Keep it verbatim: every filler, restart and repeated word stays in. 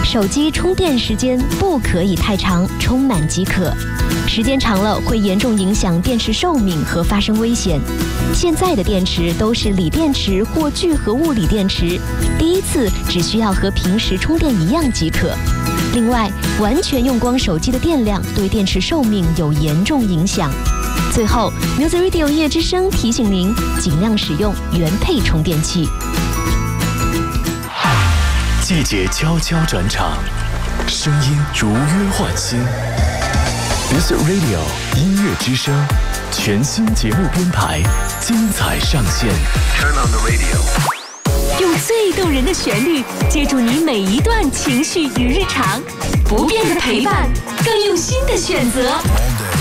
手机充电时间不可以太长，充满即可。时间长了会严重影响电池寿命和发生危险。现在的电池都是锂电池或聚合物锂电池，第一次只需要和平时充电一样即可。另外，完全用光手机的电量对电池寿命有严重影响。最后 ，Music Radio 音乐之声提醒您，尽量使用原配充电器。 季节悄悄转场，声音如约唤醒。Music Radio 音乐之声全新节目编排，精彩上线。Turn on the radio。 用最动人的旋律接住你每一段情绪与日常，不变的陪伴，更用心的选择。